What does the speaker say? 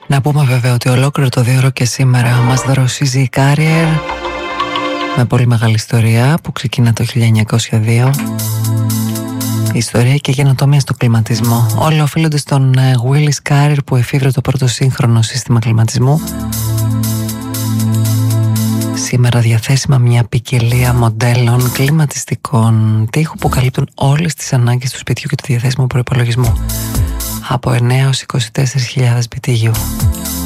Να πούμε βέβαια ότι ολόκληρο το 2ωρο και σήμερα μας δροσίζει η Carrier με πολύ μεγάλη ιστορία που ξεκινά το 1902. Ιστορία και καινοτομία στο κλιματισμό. Όλοι οφείλονται στον Willis Carrier που εφήβρε το πρώτο σύγχρονο σύστημα κλιματισμού. Σήμερα διαθέσιμα μια ποικιλία μοντέλων κλιματιστικών τοίχου που καλύπτουν όλες τις ανάγκες του σπιτιού και του διαθέσιμου προϋπολογισμού από 9 έως 24.000 BTU.